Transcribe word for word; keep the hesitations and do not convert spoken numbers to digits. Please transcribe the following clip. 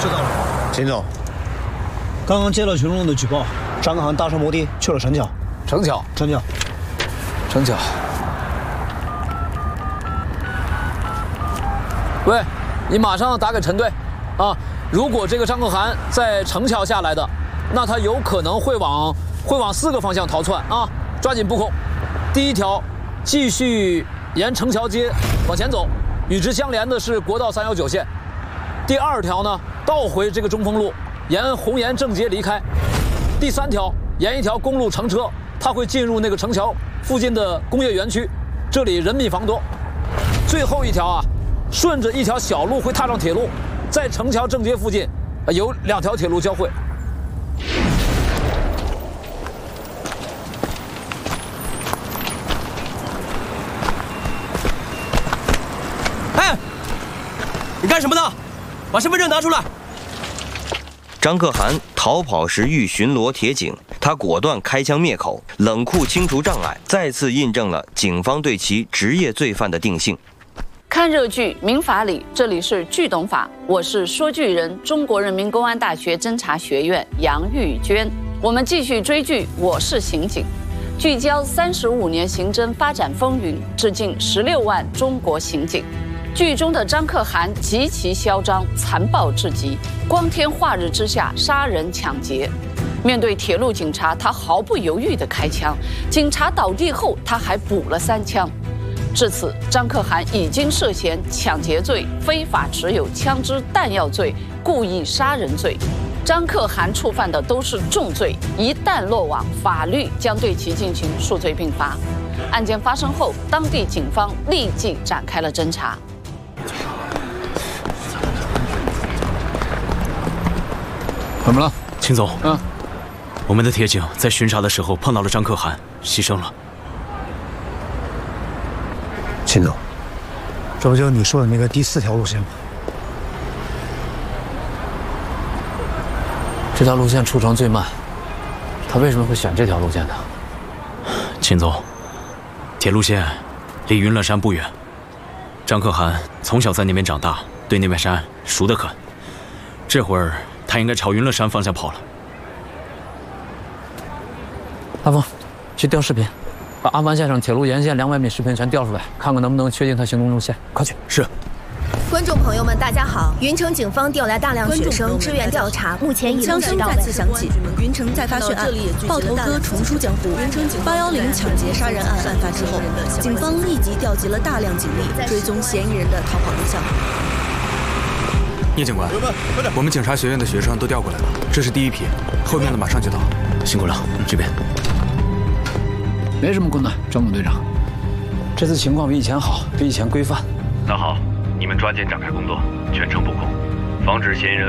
知道了。 秦总， 刚刚接到群众的举报，张克涵搭乘摩的去了城桥。 城桥， 城桥， 城桥。喂，你马上打给陈队，啊，如果这个张克涵在城桥下来的，那他有可能会往会往四个方向逃窜啊，抓紧布控。第一条，继续沿城桥街往前走，与之相连的是国道三幺九线。第二条呢，倒回这个中丰路，沿红岩正街离开。第三条，沿一条公路乘车，它会进入那个城桥附近的工业园区，这里人密房多。最后一条啊。顺着一条小路会踏上铁路，在城桥正街附近，有两条铁路交汇。 哎，你干什么呢？把身份证拿出来！ 张克涵逃跑时遇巡逻铁警，他果断开枪灭口，冷酷清除障碍，再次印证了警方对其职业罪犯的定性。 看热剧民法理，这里是剧懂法，我是说剧人，中国人民公安大学侦查学院杨玉娟。我们继续追剧《我是刑警》，聚焦三十五年刑侦发展风云，致敬十六万中国刑警。剧中的张克涵极其嚣张，残暴至极，光天化日之下杀人抢劫。面对铁路警察，他毫不犹豫地开枪，警察倒地后，他还补了三枪。至此，张克涵已经涉嫌抢劫罪、非法持有枪支弹药罪、故意杀人罪。张克涵触犯的都是重罪，一旦落网，法律将对其进行数罪并罚。案件发生后，当地警方立即展开了侦查。 怎么了， 秦总？ 嗯， 我们的铁警在巡查的时候碰到了张克涵，牺牲了。 秦总，这不就是你说的那个第四条路线吗？ 这条路线出城最慢，他为什么会选这条路线呢？ 秦总，铁路线离云乐山不远，张克涵从小在那边长大，对那片山熟得很。这会儿他应该朝云乐山方向跑了。 阿峰，去调视频。把阿凡县上铁路沿线两百米视频全调出来，看看能不能确定他行动路线。快去！ 是。 观众朋友们，大家好！云城警方调来大量学生支援调查，目前已枪声再次响起，云城再发血案，爆头哥重出江湖。八幺零抢劫杀人案案发之后，警方立即调集了大量警力，追踪嫌疑人的逃跑路线。 聂警官，我们警察学院的学生都调过来了，这是第一批，后面的马上就到。 辛苦了，这边。 没什么困难，张总队长，这次情况比以前好，比以前规范。 那好，你们抓紧展开工作，全程布控，防止嫌疑人